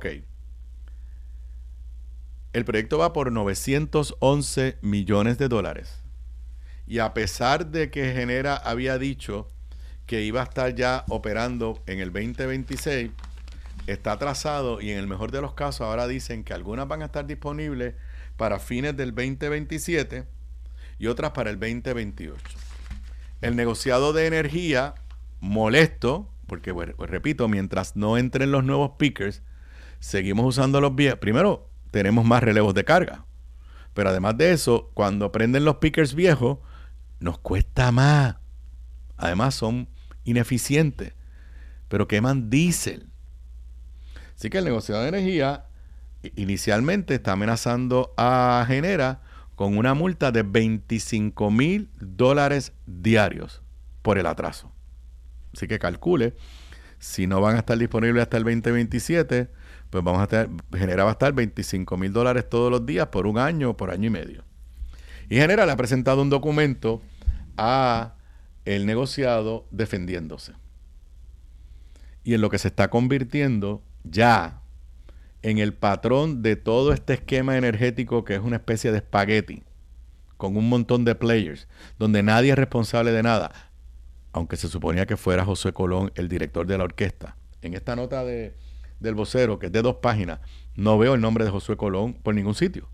El proyecto va por novecientos once millones de dólares. Y a pesar de que Genera había dicho que iba a estar ya operando en el veinte veintiséis, está atrasado y en el mejor de los casos ahora dicen que algunas van a estar disponibles para fines del veinte veintisiete y otras para el veinte veintiocho. El negociado de energía, molesto, porque bueno, pues repito, mientras no entren los nuevos peakers, seguimos usando los viejos. Primero, tenemos más relevos de carga. Pero además de eso, cuando prenden los peakers viejos, nos cuesta más. Además, son ineficientes, pero queman diésel. Así que el negociado de energía inicialmente está amenazando a Genera con una multa de veinticinco mil dólares diarios por el atraso. Así que calcule, si no van a estar disponibles hasta el veinte veintisiete, pues vamos a tener, Genera va a estar veinticinco mil dólares todos los días por un año o por año y medio. Y Genera le ha presentado un documento a el negociado defendiéndose. Y en lo que se está convirtiendo ya en el patrón de todo este esquema energético que es una especie de espagueti con un montón de players, donde nadie es responsable de nada, aunque se suponía que fuera Josué Colón el director de la orquesta. En esta nota de del Vocero, que es de dos páginas, no veo el nombre de Josué Colón por ningún sitio.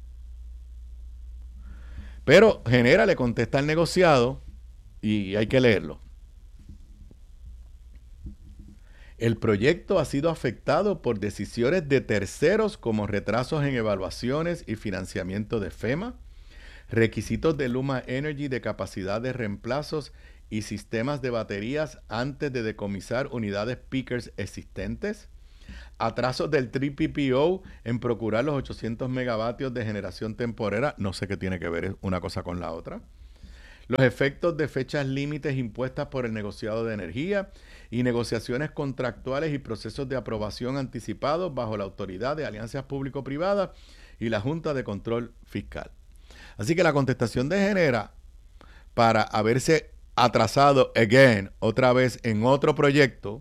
Pero Genera le contesta al negociado y hay que leerlo. El proyecto ha sido afectado por decisiones de terceros como retrasos en evaluaciones y financiamiento de FEMA, requisitos de Luma Energy de capacidad de reemplazos y sistemas de baterías antes de decomisar unidades peakers existentes, atrasos del tres P P O en procurar los ochocientos megavatios de generación temporera, no sé qué tiene que ver una cosa con la otra, los efectos de fechas límites impuestas por el negociado de energía y negociaciones contractuales y procesos de aprobación anticipados bajo la autoridad de alianzas público-privadas y la Junta de Control Fiscal. Así que la contestación de Genera, para haberse atrasado again, otra vez en otro proyecto,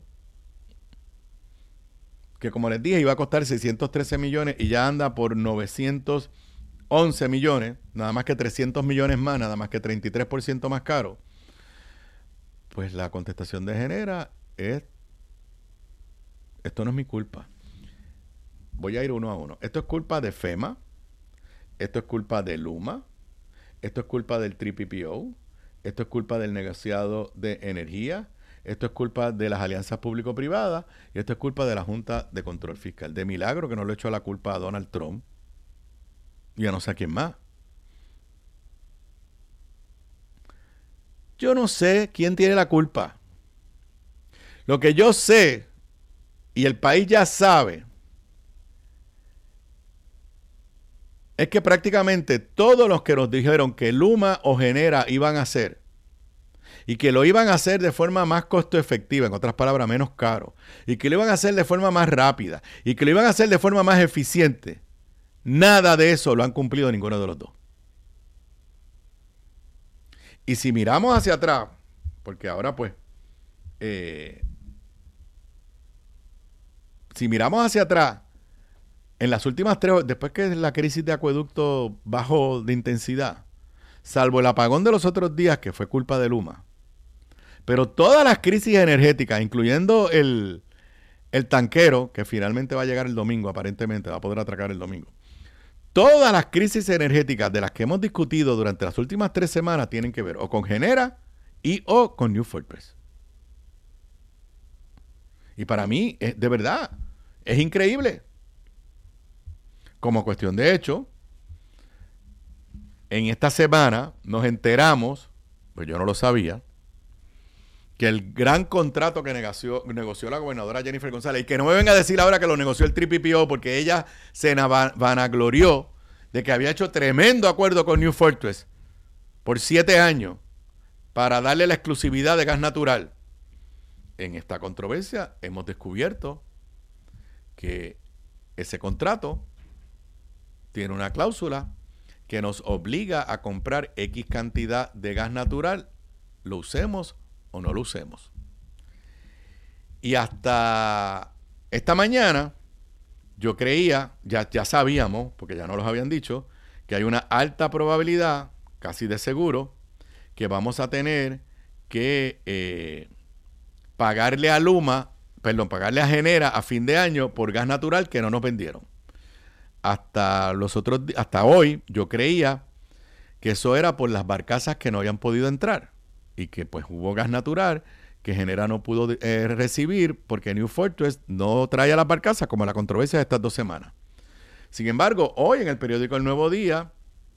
que como les dije iba a costar seiscientos trece millones y ya anda por novecientos once millones, nada más que trescientos millones más, nada más que treinta y tres por ciento más caro, pues la contestación de Genera es: esto no es mi culpa. Voy a ir uno a uno. Esto es culpa de FEMA, esto es culpa de Luma, esto es culpa del tres P P O, esto es culpa del negociado de energía, esto es culpa de las alianzas público-privadas y esto es culpa de la Junta de Control Fiscal. De milagro que no le echó la culpa a Donald Trump y a no sé a quién más. Yo no sé quién tiene la culpa. Lo que yo sé, y el país ya sabe, es que prácticamente todos los que nos dijeron que Luma o Genera iban a hacer, y que lo iban a hacer de forma más costo efectiva, en otras palabras, menos caro, y que lo iban a hacer de forma más rápida, y que lo iban a hacer de forma más eficiente, nada de eso lo han cumplido ninguno de los dos. Y si miramos hacia atrás, porque ahora pues, eh, si miramos hacia atrás, en las últimas tres, después que la crisis de acueducto bajó de intensidad, salvo el apagón de los otros días, que fue culpa de Luma, pero todas las crisis energéticas, incluyendo el, el tanquero, que finalmente va a llegar el domingo, aparentemente va a poder atracar el domingo, todas las crisis energéticas de las que hemos discutido durante las últimas tres semanas tienen que ver o con Genera y o con New Fortress. Y para mí, es, de verdad, es increíble. Como cuestión de hecho, en esta semana nos enteramos, pues yo no lo sabía, que el gran contrato que negoció, negoció la gobernadora Jennifer González, y que no me venga a decir ahora que lo negoció el tres P P O, porque ella se vanaglorió de que había hecho tremendo acuerdo con New Fortress por siete años para darle la exclusividad de gas natural. En esta controversia hemos descubierto que ese contrato tiene una cláusula que nos obliga a comprar X cantidad de gas natural, lo usemos o no lo usemos. Y hasta esta mañana yo creía, ya, ya sabíamos, porque ya nos los habían dicho, que hay una alta probabilidad, casi de seguro, que vamos a tener que eh, pagarle a Luma, perdón, pagarle a Genera a fin de año por gas natural que no nos vendieron. Hasta los otros, hasta hoy yo creía que eso era por las barcazas que no habían podido entrar y que pues hubo gas natural que Genera no pudo eh, recibir porque New Fortress no trae a las barcazas, como la controversia de estas dos semanas. Sin embargo, hoy en el periódico El Nuevo Día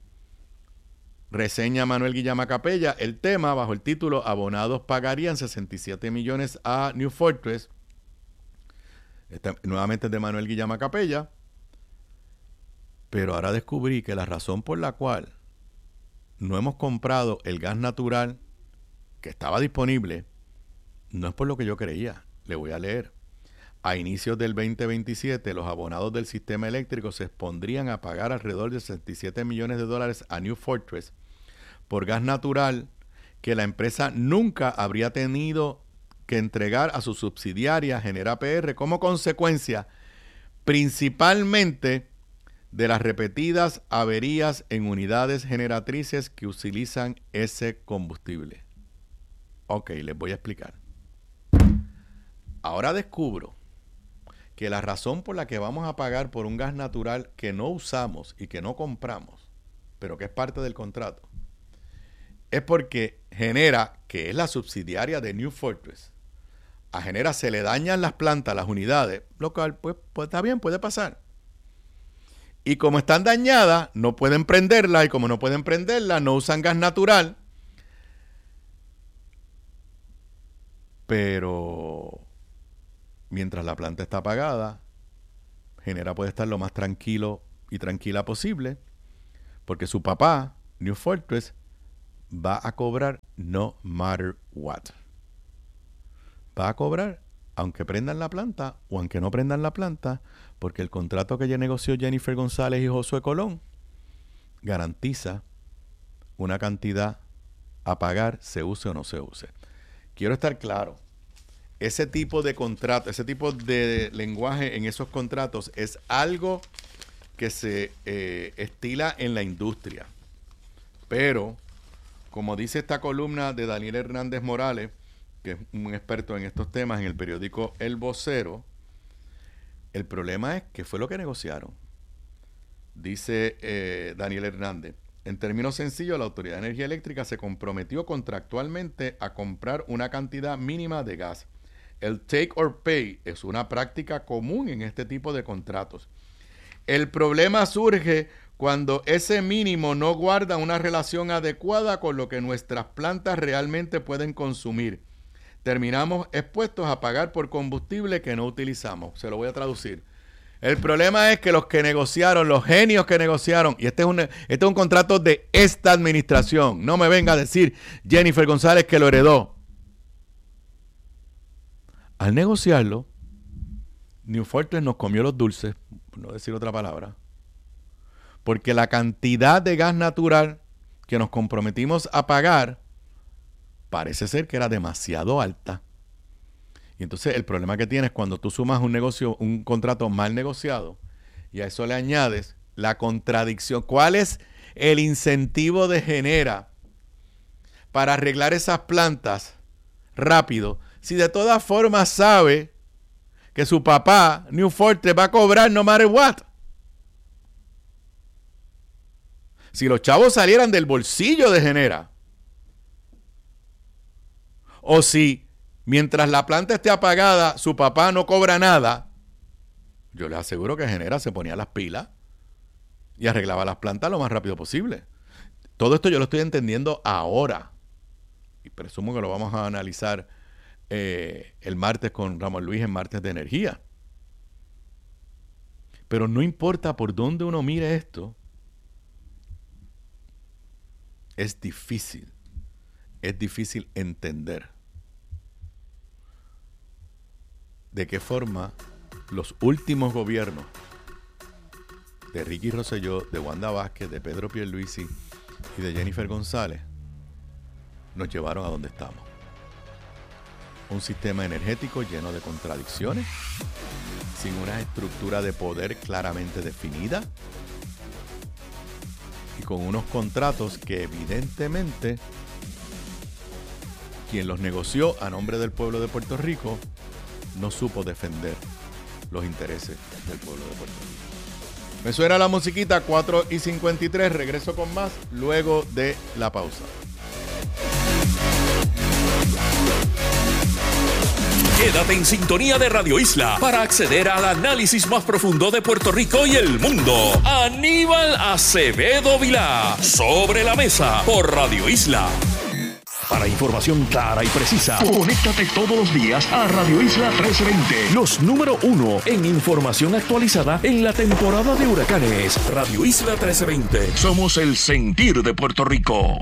reseña Manuel Guillama Capella el tema bajo el título Abonados pagarían sesenta y siete millones a New Fortress. Este, nuevamente es de Manuel Guillama Capella. Pero ahora descubrí que la razón por la cual no hemos comprado el gas natural que estaba disponible no es por lo que yo creía. Le voy a leer. A inicios del veinte veintisiete, los abonados del sistema eléctrico se expondrían a pagar alrededor de sesenta y siete millones de dólares a New Fortress por gas natural que la empresa nunca habría tenido que entregar a su subsidiaria Genera P R como consecuencia principalmente de las repetidas averías en unidades generatrices que utilizan ese combustible. Ok, les voy a explicar. Ahora descubro que la razón por la que vamos a pagar por un gas natural que no usamos y que no compramos, pero que es parte del contrato, es porque Genera, que es la subsidiaria de New Fortress, a Genera se le dañan las plantas, las unidades, lo cual pues, pues está bien, puede pasar. Y como están dañadas, no pueden prenderla, y como no pueden prenderla, no usan gas natural. Pero mientras la planta está apagada, Genera puede estar lo más tranquilo y tranquila posible, porque su papá, New Fortress, va a cobrar no matter what. Va a cobrar aunque prendan la planta o aunque no prendan la planta, porque el contrato que ya negoció Jennifer González y Josué Colón garantiza una cantidad a pagar, se use o no se use. Quiero estar claro, ese tipo de contrato, ese tipo de lenguaje en esos contratos es algo que se eh, estila en la industria. Pero, como dice esta columna de Daniel Hernández Morales, que es un experto en estos temas en el periódico El Vocero, el problema es que fue lo que negociaron. Dice eh, Daniel Hernández, en términos sencillos, la Autoridad de Energía Eléctrica se comprometió contractualmente a comprar una cantidad mínima de gas. El take or pay es una práctica común en este tipo de contratos. El problema surge cuando ese mínimo no guarda una relación adecuada con lo que nuestras plantas realmente pueden consumir. Terminamos expuestos a pagar por combustible que no utilizamos. Se lo voy a traducir. El problema es que los que negociaron, los genios que negociaron, y este es un, este es un contrato de esta administración, no me venga a decir Jennifer González que lo heredó. Al negociarlo, New Fortress nos comió los dulces, por no decir otra palabra, porque la cantidad de gas natural que nos comprometimos a pagar parece ser que era demasiado alta. Y entonces el problema que tienes cuando tú sumas un negocio, un contrato mal negociado, y a eso le añades la contradicción. ¿Cuál es el incentivo de Genera para arreglar esas plantas rápido? Si de todas formas sabe que su papá, New Fortress, va a cobrar no matter what. Si los chavos salieran del bolsillo de Genera, o si mientras la planta esté apagada, su papá no cobra nada, yo les aseguro que Genera se ponía las pilas y arreglaba las plantas lo más rápido posible. Todo esto yo lo estoy entendiendo ahora. Y presumo que lo vamos a analizar eh, el martes con Ramón Luis en Martes de Energía. Pero no importa por dónde uno mire esto, es difícil. Es difícil entender de qué forma los últimos gobiernos de Ricky Rosselló, de Wanda Vázquez, de Pedro Pierluisi y de Jennifer González nos llevaron a donde estamos. Un sistema energético lleno de contradicciones, sin una estructura de poder claramente definida y con unos contratos que evidentemente quien los negoció a nombre del pueblo de Puerto Rico no supo defender los intereses del pueblo de Puerto Rico. Me suena la musiquita, cuatro y cincuenta y tres. Regreso con más luego de la pausa. Quédate en sintonía de Radio Isla para acceder al análisis más profundo de Puerto Rico y el mundo. Aníbal Acevedo Vilá, Sobre la Mesa, por Radio Isla. Para información clara y precisa, conéctate todos los días a Radio Isla trece veinte, los número uno en información actualizada en la temporada de huracanes. Radio Isla trece veinte, somos el sentir de Puerto Rico.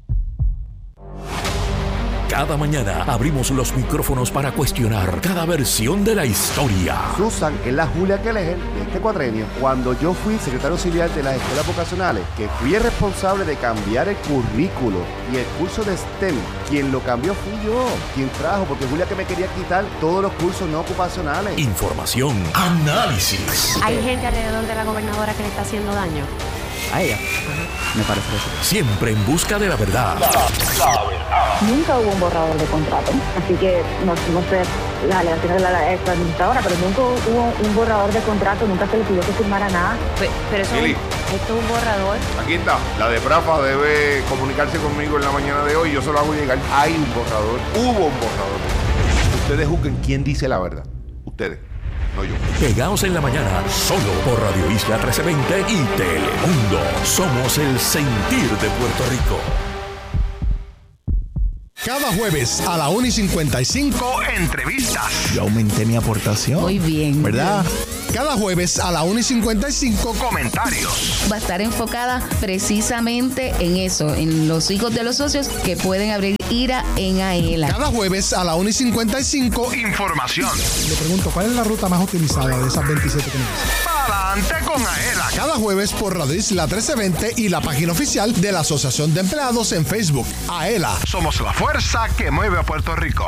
Cada mañana abrimos los micrófonos para cuestionar cada versión de la historia. Susan es la Julia Keller de este cuatrenio. Cuando yo fui secretario auxiliar de las escuelas vocacionales, que fui el responsable de cambiar el currículo y el curso de STEM, quien lo cambió fui yo, quien trajo, porque Julia que me quería quitar todos los cursos no ocupacionales. Información, análisis. ¿Hay gente alrededor de la gobernadora que le está haciendo daño? A ella. Ajá. Me parece eso. Siempre en busca de la verdad. La, la verdad. Nunca hubo un borrador de contrato, así que no, no sé las alegaciones de la ex administradora, pero nunca hubo un borrador de contrato, nunca se le pidió que firmara nada. Pero, pero eso, esto es un borrador. Aquí está, la de Prafa debe comunicarse conmigo en la mañana de hoy, yo se lo hago llegar. Hay un borrador, hubo un borrador. Ustedes juzguen quién dice la verdad. Ustedes. No yo. Pegaos en la mañana, solo por Radio Isla trece veinte y Telemundo. Somos el sentir de Puerto Rico. Cada jueves a la una y cincuenta y cinco, entrevistas. Yo aumenté mi aportación. Muy bien. ¿Verdad? Cada jueves a la una y cincuenta y cinco, comentarios. Va a estar enfocada precisamente en eso, en los hijos de los socios que pueden abrir I R A en AELA. Cada jueves a la una y cincuenta y cinco, información. Le pregunto, ¿cuál es la ruta más utilizada de esas veintisiete que me dicen? ¡Pa'lante con AELA! Cada jueves por Radio Isla trece veinte y la página oficial de la Asociación de Empleados en Facebook. AELA, somos la fuerza que mueve a Puerto Rico.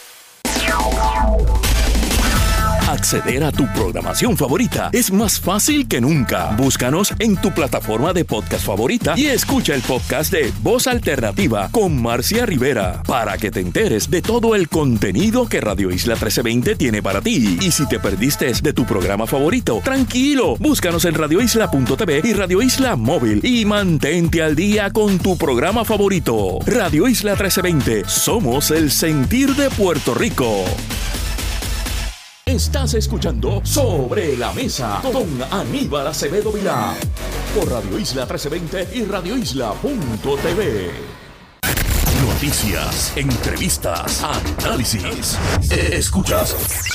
Acceder a tu programación favorita es más fácil que nunca. Búscanos en tu plataforma de podcast favorita y escucha el podcast de Voz Alternativa con Marcia Rivera para que te enteres de todo el contenido que Radio Isla trece veinte tiene para ti. Y si te perdiste de tu programa favorito, tranquilo, búscanos en radio isla punto t v y Radio Isla Móvil y mantente al día con tu programa favorito. Radio Isla trece veinte, somos el sentir de Puerto Rico. Estás escuchando Sobre la Mesa con Aníbal Acevedo Vilá por Radio Isla trece veinte y radio isla punto t v. Noticias, entrevistas, análisis. Escuchas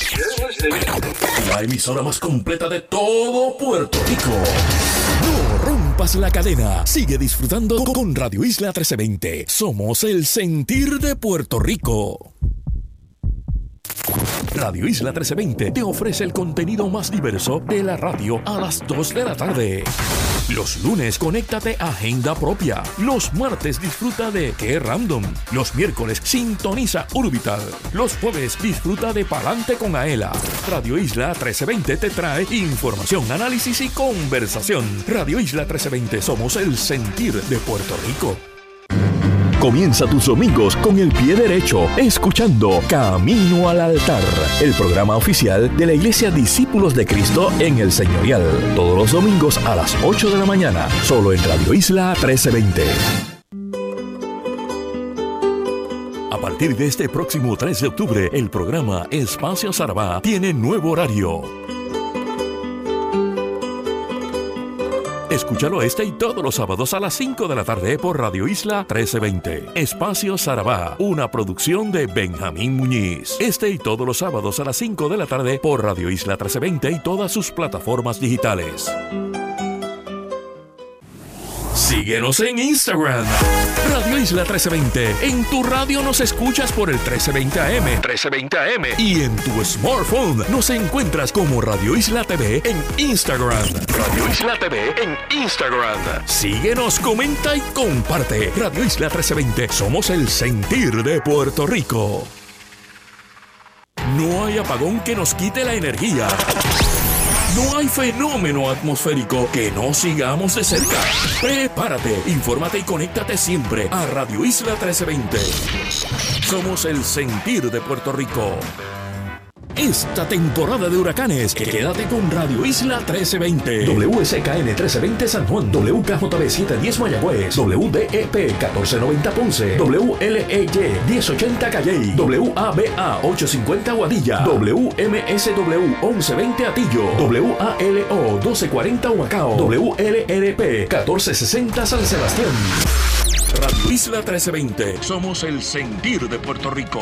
la emisora más completa de todo Puerto Rico. No rompas la cadena. Sigue disfrutando con Radio Isla trece veinte. Somos el sentir de Puerto Rico. Radio Isla trece veinte te ofrece el contenido más diverso de la radio a las dos de la tarde. Los lunes, conéctate a Agenda Propia. Los martes, disfruta de Qué Random. Los miércoles, sintoniza Urbital. Los jueves, disfruta de Palante con AELA. Radio Isla trece veinte te trae información, análisis y conversación. Radio Isla trece veinte, somos el sentir de Puerto Rico. Comienza tus domingos con el pie derecho, escuchando Camino al Altar, el programa oficial de la Iglesia Discípulos de Cristo en el Señorial. Todos los domingos a las ocho de la mañana, solo en Radio Isla trece veinte. A partir de este próximo tres de octubre, el programa Espacio Sarabá tiene nuevo horario. Escúchalo este y todos los sábados a las cinco de la tarde por Radio Isla trece veinte. Espacio Sarabá, una producción de Benjamín Muñiz. Este y todos los sábados a las cinco de la tarde por Radio Isla trece veinte y todas sus plataformas digitales. Síguenos en Instagram, Radio Isla trece veinte. En tu radio nos escuchas por el trece veinte A M. trece veinte A M. Y en tu smartphone nos encuentras como Radio Isla T V en Instagram. Radio Isla T V en Instagram. Síguenos, comenta y comparte. Radio Isla trece veinte. Somos el sentir de Puerto Rico. No hay apagón que nos quite la energía. No hay fenómeno atmosférico que no sigamos de cerca. Prepárate, infórmate y conéctate siempre a Radio Isla trece veinte. Somos el sentir de Puerto Rico. Esta temporada de huracanes, quédate con Radio Isla trece veinte. W S K N trece veinte San Juan, W K J B setecientos diez Mayagüez, W D E P catorce noventa Ponce, W L E Y diez ochenta Calley, W A B A ochocientos cincuenta Guadilla, W M S W once veinte Atillo, W A L O doce cuarenta Humacao, W L R P catorce sesenta San Sebastián. Radio Isla trece veinte. Somos el sentir de Puerto Rico.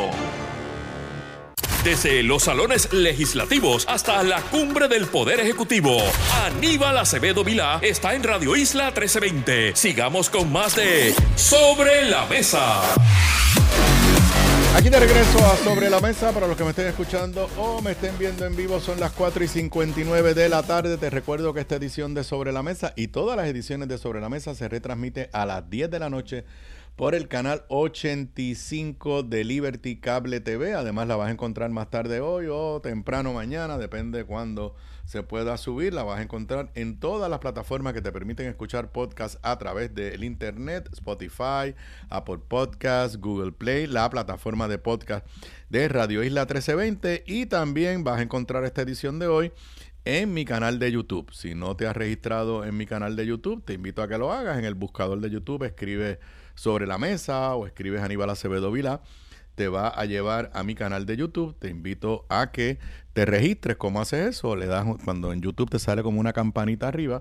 Desde los salones legislativos hasta la cumbre del Poder Ejecutivo, Aníbal Acevedo Vilá está en Radio Isla trece veinte. Sigamos con más de Sobre la Mesa. Aquí de regreso a Sobre la Mesa. Para los que me estén escuchando o me estén viendo en vivo, son las cuatro y cincuenta y nueve de la tarde. Te recuerdo que esta edición de Sobre la Mesa y todas las ediciones de Sobre la Mesa se retransmite a las diez de la noche por el canal ochenta y cinco de Liberty Cable T V. Además la vas a encontrar más tarde hoy o temprano mañana, depende de cuándo se pueda subir. La vas a encontrar en todas las plataformas que te permiten escuchar podcasts a través del internet: Spotify, Apple Podcasts, Google Play, la plataforma de podcast de Radio Isla trece veinte. Y también vas a encontrar esta edición de hoy en mi canal de YouTube. Si no te has registrado en mi canal de YouTube, te invito a que lo hagas. En el buscador de YouTube escribe Sobre la Mesa o escribes Aníbal Acevedo Vilá, te va a llevar a mi canal de YouTube. Te invito a que te registres. ¿Cómo haces eso? Le das, cuando en YouTube te sale como una campanita arriba,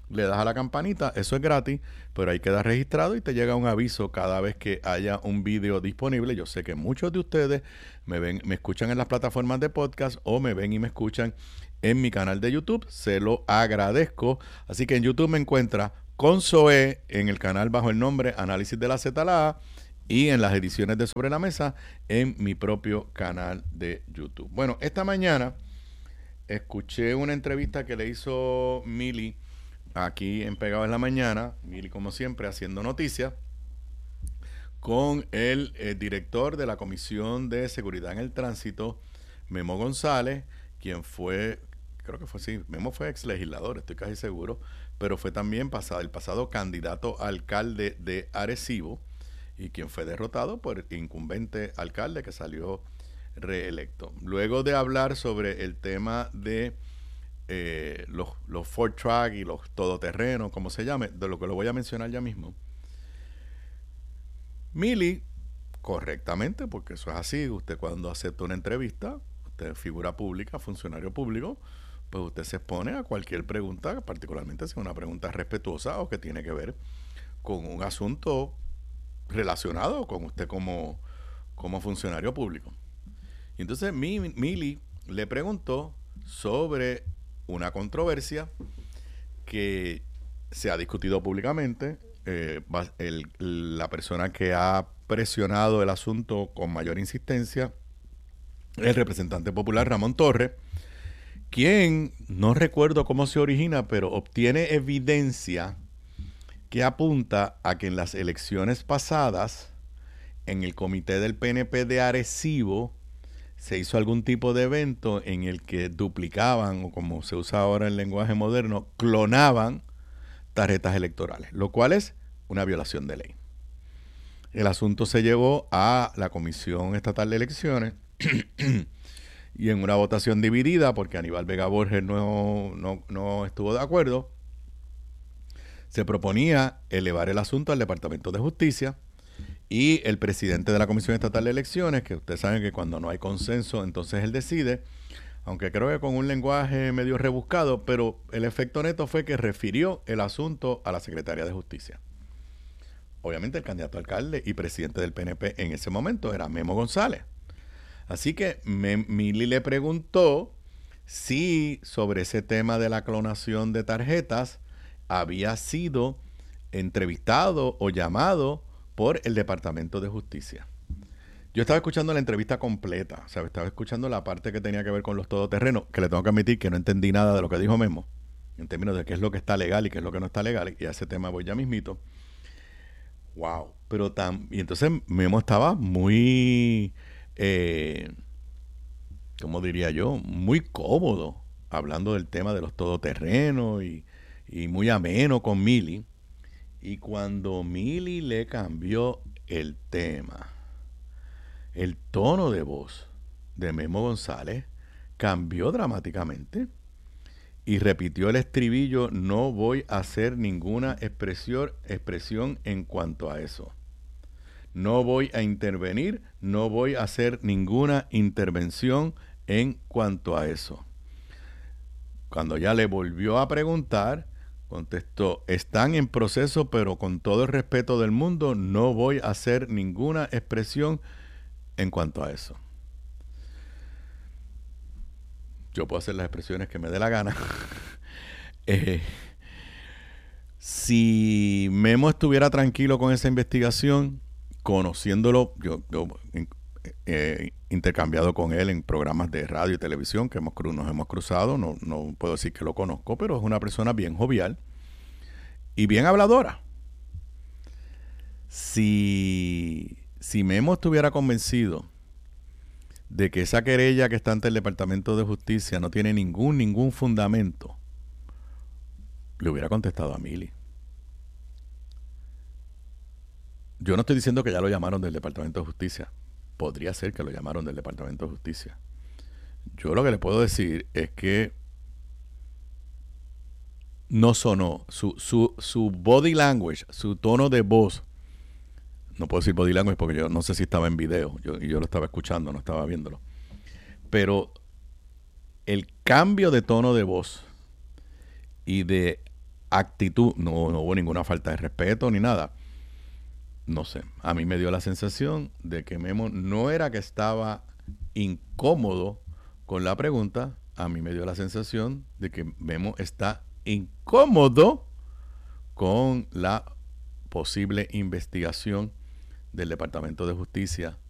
le das a la campanita, eso es gratis, pero ahí queda registrado y te llega un aviso cada vez que haya un video disponible. Yo sé que muchos de ustedes me ven, me escuchan en las plataformas de podcast o me ven y me escuchan en mi canal de YouTube. Se lo agradezco. Así que en YouTube me encuentra con Zoé, en el canal bajo el nombre Análisis de la Z a la A, y en las ediciones de Sobre la Mesa en mi propio canal de YouTube. Bueno, esta mañana escuché una entrevista que le hizo Mili aquí en Pegado en la Mañana, Mili como siempre haciendo noticias, con el, el director de la Comisión de Seguridad en el Tránsito, Memo González, quien fue, creo que fue así, Memo fue ex legislador, estoy casi seguro, pero fue también pasado, el pasado candidato a alcalde de Arecibo y quien fue derrotado por el incumbente alcalde que salió reelecto. Luego de hablar sobre el tema de Eh, los, los Ford Track y los todoterrenos, como se llame, de lo que lo voy a mencionar ya mismo, Mili, correctamente, porque eso es así, usted cuando acepta una entrevista, usted es figura pública, funcionario público, pues usted se expone a cualquier pregunta, particularmente si es una pregunta respetuosa o que tiene que ver con un asunto relacionado con usted como, como funcionario público. Y entonces mi, Mili le preguntó sobre una controversia que se ha discutido públicamente. Eh, el, la persona que ha presionado el asunto con mayor insistencia es el representante popular Ramón Torres, quien, no recuerdo cómo se origina, pero obtiene evidencia que apunta a que en las elecciones pasadas, en el comité del P N P de Arecibo, se hizo algún tipo de evento en el que duplicaban, o como se usa ahora en el lenguaje moderno, clonaban tarjetas electorales, lo cual es una violación de ley. El asunto se llevó a la Comisión Estatal de Elecciones y en una votación dividida, porque Aníbal Vega Borges no, no, no estuvo de acuerdo, se proponía elevar el asunto al Departamento de Justicia. Y el presidente de la Comisión Estatal de Elecciones, que ustedes saben que cuando no hay consenso, entonces él decide, aunque creo que con un lenguaje medio rebuscado, pero el efecto neto fue que refirió el asunto a la Secretaría de Justicia. Obviamente el candidato a alcalde y presidente del P N P en ese momento era Memo González. Así que me, Mili le preguntó si sobre ese tema de la clonación de tarjetas había sido entrevistado o llamado por el Departamento de Justicia. Yo estaba escuchando la entrevista completa, o sea, estaba escuchando la parte que tenía que ver con los todoterrenos, que le tengo que admitir que no entendí nada de lo que dijo Memo, en términos de qué es lo que está legal y qué es lo que no está legal, y a ese tema voy ya mismito. Wow, pero tan... Y entonces Memo estaba muy, eh, ¿cómo diría yo? Muy cómodo, hablando del tema de los todoterrenos y, y muy ameno con Mili. Y cuando Mili le cambió el tema, el tono de voz de Memo González cambió dramáticamente y repitió el estribillo: no voy a hacer ninguna expresión, expresión en cuanto a eso. No voy a intervenir, no voy a hacer ninguna intervención en cuanto a eso. Cuando ya le volvió a preguntar, contestó: están en proceso, pero con todo el respeto del mundo, no voy a hacer ninguna expresión en cuanto a eso. Yo puedo hacer las expresiones que me dé la gana. eh, si Memo estuviera tranquilo con esa investigación, conociéndolo, yo, yo eh, intercambiado con él en programas de radio y televisión que hemos, nos hemos cruzado, no, no puedo decir que lo conozco, pero es una persona bien jovial y bien habladora. Si, si Memo estuviera convencido de que esa querella que está ante el Departamento de Justicia no tiene ningún, ningún fundamento, le hubiera contestado a Mili. Yo no estoy diciendo que ya lo llamaron del Departamento de Justicia. Podría ser que lo llamaron del Departamento de Justicia. Yo lo que le puedo decir es que no sonó. Su, su, su body language, su tono de voz, no puedo decir body language porque yo no sé si estaba en video, yo, yo lo estaba escuchando, no estaba viéndolo. Pero el cambio de tono de voz y de actitud, no, no hubo ninguna falta de respeto ni nada. No sé, a mí me dio la sensación de que Memo no era que estaba incómodo con la pregunta, a mí me dio la sensación de que Memo está incómodo con la posible investigación del Departamento de Justicia